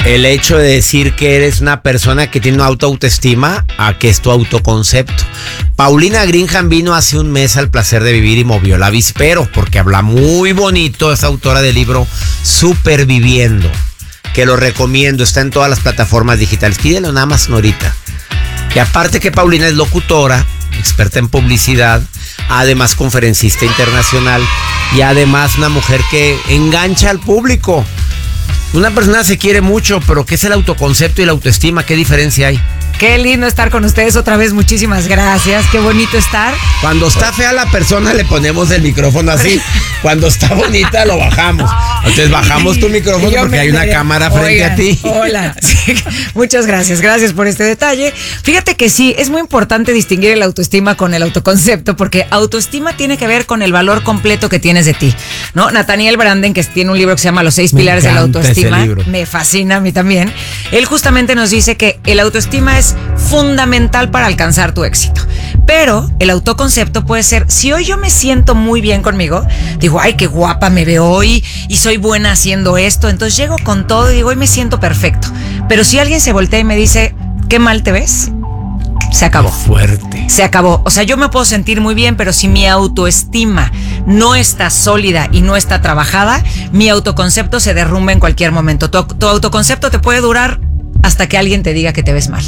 el hecho de decir que eres una persona que tiene una autoestima a que es tu autoconcepto. Paulina Greenham vino hace un mes al Placer de Vivir y movió el avispero porque habla muy bonito. Es autora del libro Superviviendo, que lo recomiendo, está en todas las plataformas digitales. Pídelo nada más ahorita. Y aparte que Paulina es locutora, experta en publicidad, además conferencista internacional y además una mujer que engancha al público. Una persona se quiere mucho, pero ¿qué es el autoconcepto y la autoestima? ¿Qué diferencia hay? Qué lindo estar con ustedes otra vez, muchísimas gracias, qué bonito estar. Cuando está fea la persona le ponemos el micrófono así, cuando está bonita lo bajamos. Entonces bajamos tu micrófono porque hay una cámara frente a ti. Hola, sí, muchas gracias por este detalle. Fíjate que sí, es muy importante distinguir el autoestima con el autoconcepto, porque autoestima tiene que ver con el valor completo que tienes de ti, ¿no? Nathaniel Branden, que tiene un libro que se llama Los 6 pilares de la autoestima, me fascina a mí también. Él justamente nos dice que el autoestima es fundamental para alcanzar tu éxito. Pero el autoconcepto puede ser, si hoy yo me siento muy bien conmigo, digo, ay, qué guapa me veo hoy y soy buena haciendo esto, entonces llego con todo y digo, hoy me siento perfecto. Pero si alguien se voltea y me dice, qué mal te ves, se acabó. Fuerte. Se acabó. O sea, yo me puedo sentir muy bien, pero si mi autoestima no está sólida y no está trabajada, mi autoconcepto se derrumba en cualquier momento. Tu autoconcepto te puede durar hasta que alguien te diga que te ves mal.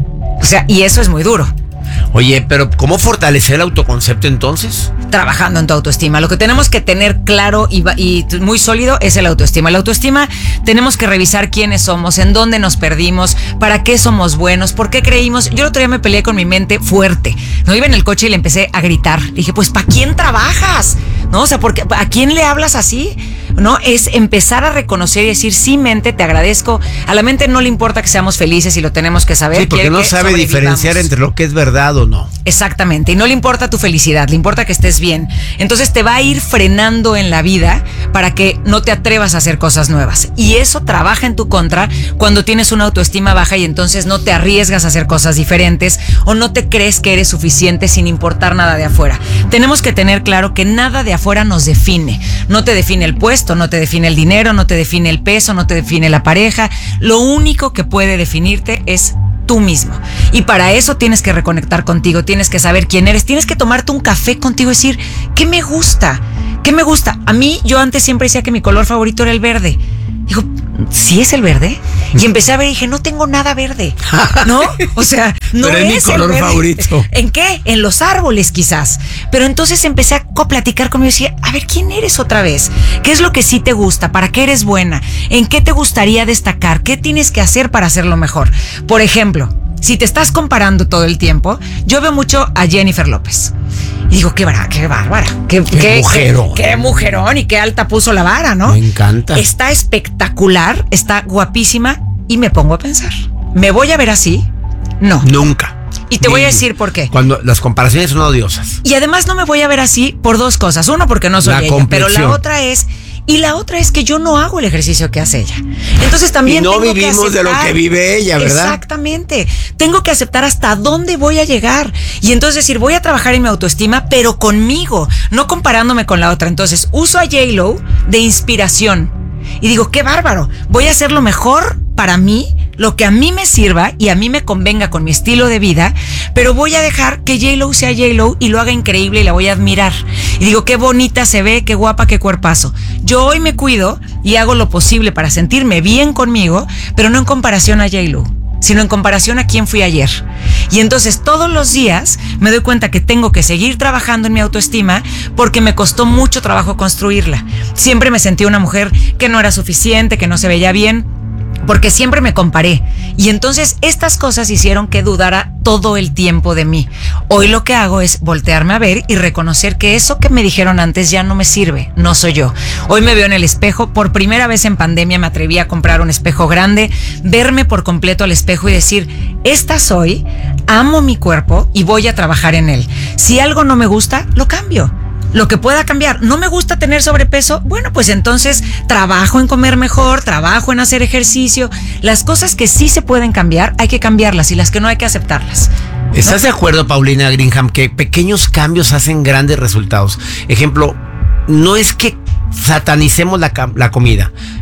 O sea, y eso es muy duro. Oye, pero ¿cómo fortalecer el autoconcepto entonces? Trabajando en tu autoestima. Lo que tenemos que tener claro y muy sólido es el autoestima. La autoestima tenemos que revisar quiénes somos, en dónde nos perdimos, para qué somos buenos, por qué creímos. Yo el otro día me peleé con mi mente fuerte. No, iba en el coche y le empecé a gritar. Dije, pues ¿para quién trabajas? ¿No? O sea, ¿a quién le hablas así? ¿No? Es empezar a reconocer y decir, sí, mente, te agradezco. A la mente no le importa que seamos felices y lo tenemos que saber. Sí, porque no sabe diferenciar entre lo que es verdad o no. Exactamente, y no le importa tu felicidad, le importa que estés bien. Entonces te va a ir frenando en la vida para que no te atrevas a hacer cosas nuevas. Y eso trabaja en tu contra cuando tienes una autoestima baja y entonces no te arriesgas a hacer cosas diferentes o no te crees que eres suficiente sin importar nada de afuera. Tenemos que tener claro que nada de afuera nos define. No te define el puesto, no te define el dinero, no te define el peso, no te define la pareja. Lo único que puede definirte es tú mismo. Y para eso tienes que reconectar contigo, tienes que saber quién eres, tienes que tomarte un café contigo y decir, ¿qué me gusta? ¿Qué me gusta? A mí, yo antes siempre decía que mi color favorito era el verde. Digo, ¿sí es el verde? Y empecé a ver y dije, no tengo nada verde, ¿no? O sea, no pero es mi color el verde favorito. ¿En qué? En los árboles quizás. Pero entonces empecé a platicar conmigo y decía, a ver, ¿quién eres otra vez? ¿Qué es lo que sí te gusta? ¿Para qué eres buena? ¿En qué te gustaría destacar? ¿Qué tienes que hacer para hacerlo mejor? Por ejemplo, si te estás comparando todo el tiempo, yo veo mucho a Jennifer López. Y digo, qué bárbara, qué mujerón. Qué mujerón y qué alta puso la vara, ¿no? Me encanta. Está espectacular, está guapísima y me pongo a pensar, ¿me voy a ver así? No. Nunca. Y te voy a decir por qué. Cuando las comparaciones son odiosas. Y además no me voy a ver así por dos cosas. Uno, porque no soy ella, pero la otra es que yo no hago el ejercicio que hace ella. Entonces también y no tengo vivimos que aceptar, de lo que vive ella, ¿verdad? Exactamente. Tengo que aceptar hasta dónde voy a llegar. Y entonces decir, voy a trabajar en mi autoestima, pero conmigo, no comparándome con la otra. Entonces uso a J-Lo de inspiración. Y digo, qué bárbaro. Voy a hacer lo mejor para mí, lo que a mí me sirva y a mí me convenga con mi estilo de vida, pero voy a dejar que J-Lo sea J-Lo y lo haga increíble y la voy a admirar. Y digo, qué bonita se ve, qué guapa, qué cuerpazo. Yo hoy me cuido y hago lo posible para sentirme bien conmigo, pero no en comparación a J-Lo, sino en comparación a quién fui ayer. Y entonces todos los días me doy cuenta que tengo que seguir trabajando en mi autoestima porque me costó mucho trabajo construirla. Siempre me sentí una mujer que no era suficiente, que no se veía bien, porque siempre me comparé. Y entonces estas cosas hicieron que dudara todo el tiempo de mí. Hoy lo que hago es voltearme a ver y reconocer que eso que me dijeron antes ya no me sirve, no soy yo. Hoy me veo en el espejo, por primera vez en pandemia me atreví a comprar un espejo grande, verme por completo al espejo y decir, esta soy, amo mi cuerpo y voy a trabajar en él. Si algo no me gusta, lo cambio. Lo que pueda cambiar. ¿No me gusta tener sobrepeso? Bueno, pues entonces trabajo en comer mejor, trabajo en hacer ejercicio. Las cosas que sí se pueden cambiar, hay que cambiarlas, y las que no, hay que aceptarlas. ¿Estás de acuerdo, Paulina Greenham, que pequeños cambios hacen grandes resultados? Ejemplo, no es que satanicemos la comida. Es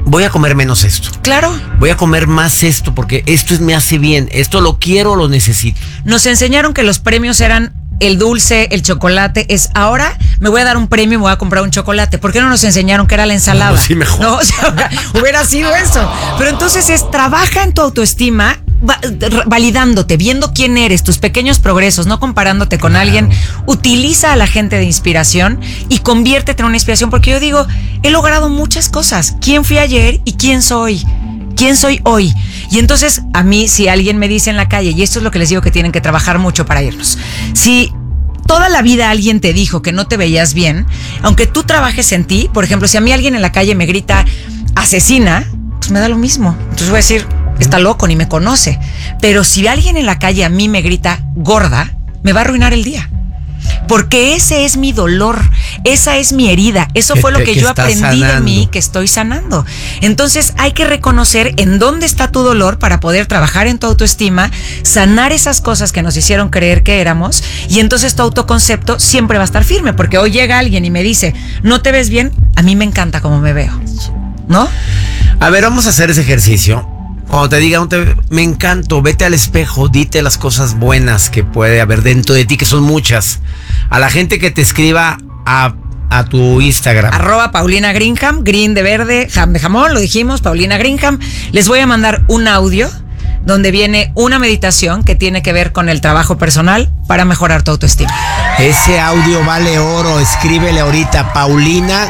voy a comer menos esto. Claro. Voy a comer más esto porque esto me hace bien. Esto lo quiero o lo necesito. Nos enseñaron que los premios eran el dulce, el chocolate. Ahora me voy a dar un premio y me voy a comprar un chocolate. ¿Por qué no nos enseñaron que era la ensalada? Sí, mejor. No, o sea, hubiera sido eso. Pero entonces trabaja en tu autoestima, validándote, viendo quién eres, tus pequeños progresos, no comparándote con alguien. Utiliza a la gente de inspiración y conviértete en una inspiración, porque yo digo, he logrado muchas cosas. ¿Quién fui ayer y quién soy? ¿Quién soy hoy? Y entonces a mí, si alguien me dice en la calle, y esto es lo que les digo que tienen que trabajar mucho para irnos, si toda la vida alguien te dijo que no te veías bien, aunque tú trabajes en ti, por ejemplo, si a mí alguien en la calle me grita asesina, pues me da lo mismo. Entonces voy a decir, está loco, ni me conoce. Pero si alguien en la calle a mí me grita gorda, me va a arruinar el día. Porque ese es mi dolor, esa es mi herida, eso fue lo que yo aprendí de mí, que estoy sanando. Entonces hay que reconocer en dónde está tu dolor para poder trabajar en tu autoestima, sanar esas cosas que nos hicieron creer que éramos, y entonces tu autoconcepto siempre va a estar firme, porque hoy llega alguien y me dice, no te ves bien, a mí me encanta cómo me veo, ¿no? A ver, vamos a hacer ese ejercicio. Cuando te diga, me encanto, vete al espejo, dite las cosas buenas que puede haber dentro de ti, que son muchas. A la gente que te escriba a tu Instagram. @Paulina Greenham, green de verde, ham de jamón, lo dijimos, Paulina Greenham. Les voy a mandar un audio donde viene una meditación que tiene que ver con el trabajo personal para mejorar tu autoestima. Ese audio vale oro, escríbele ahorita, Paulina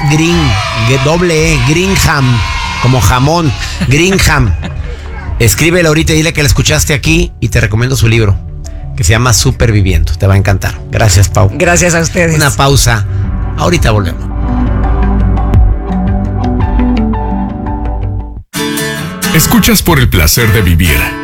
Greenham, como jamón, Greenham. Escríbele ahorita y dile que la escuchaste aquí y te recomiendo su libro, que se llama Superviviendo. Te va a encantar. Gracias, Pau. Gracias a ustedes. Una pausa. Ahorita volvemos. Escuchas por el placer de vivir